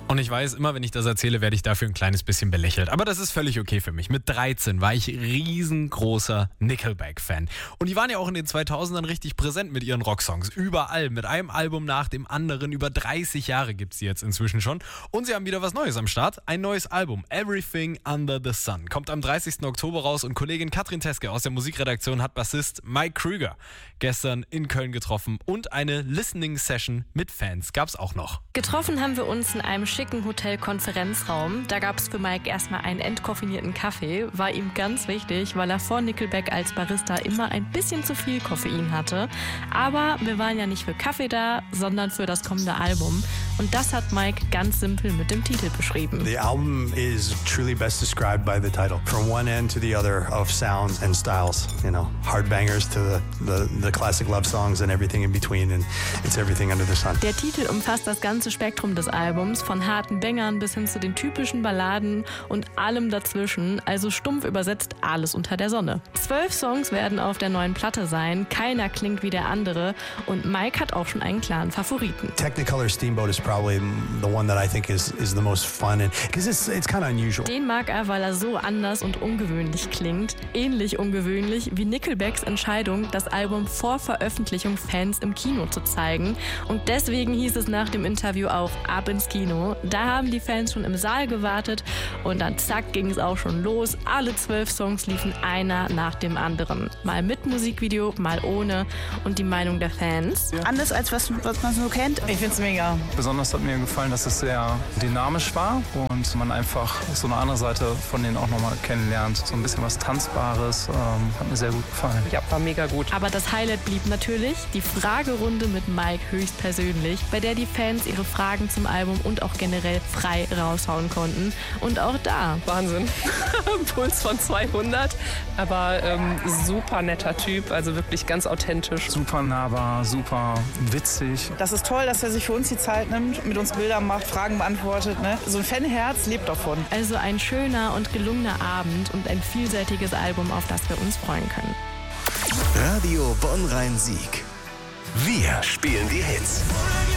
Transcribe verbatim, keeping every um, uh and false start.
Und ich weiß, immer wenn ich das erzähle, werde ich dafür ein kleines bisschen belächelt. Aber das ist völlig okay für mich. Mit dreizehn war ich riesengroßer Nickelback-Fan. Und die waren ja auch in den zweitausendern richtig präsent mit ihren Rocksongs. Überall, mit einem Album nach dem anderen. Über dreißig Jahre gibt es die jetzt inzwischen schon. Und sie haben wieder was Neues am Start. Ein neues Album, Everything Under the Sun. Kommt am dreißigsten Oktober raus und Kollegin Katrin Teske aus der Musikredaktion hat Bassist Mike Krüger gestern in Köln getroffen. Und eine Listening-Session mit Fans gab es auch noch. Getroffen haben wir uns in einem schicken Hotel-Konferenzraum. Da gab es für Mike erstmal einen entkoffinierten Kaffee. War ihm ganz wichtig, weil er vor Nickelback als Barista immer ein bisschen zu viel Koffein hatte. Aber wir waren ja nicht für Kaffee da, sondern für das kommende Album. Und das hat Mike ganz simpel mit dem Titel beschrieben. The album is truly best described by the title. From one end to the other of sounds and styles. You know, hard bangers to the, the, the classic love songs and everything in between. And it's everything under the sun. Der Titel umfasst das ganze Spektrum des Albums, von harten Bangern bis hin zu den typischen Balladen und allem dazwischen, also stumpf übersetzt alles unter der Sonne. Zwölf Songs werden auf der neuen Platte sein, keiner klingt wie der andere und Mike hat auch schon einen klaren Favoriten. Technicolor Steamboat is probably the one that I think is, is the most fun because it's, it's kind of unusual. Den mag er, weil er so anders und ungewöhnlich klingt. Ähnlich ungewöhnlich wie Nickelbacks Entscheidung, das Album vor Veröffentlichung Fans im Kino zu zeigen. Und deswegen hieß es nach dem Interview auch ab ins Kino. Da haben die Fans schon im Saal gewartet und dann zack ging es auch schon los. Alle zwölf Songs liefen einer nach dem anderen. Mal mit Musikvideo, mal ohne. Und die Meinung der Fans? Anders als was, was man so kennt. Ich find's mega. Besonders hat mir gefallen, dass es sehr dynamisch war und man einfach so eine andere Seite von denen auch nochmal kennenlernt. So ein bisschen was Tanzbares. Ähm, hat mir sehr gut gefallen. Ja, war mega gut. Aber das Highlight blieb natürlich die Fragerunde mit Mike höchstpersönlich, bei der die Fans ihre Fragen zum Album und auch generell frei raushauen konnten. Und auch da. Wahnsinn. Puls von zweihundert. Aber ähm, super netter Typ, also wirklich ganz authentisch. Super nahbar, super witzig. Das ist toll, dass er sich für uns die Zeit nimmt, mit uns Bilder macht, Fragen beantwortet. Ne? So ein Fanherz lebt davon. Also ein schöner und gelungener Abend und ein vielseitiges Album, auf das wir uns freuen können. Radio Bonn-Rhein-Sieg. Wir spielen die Hits.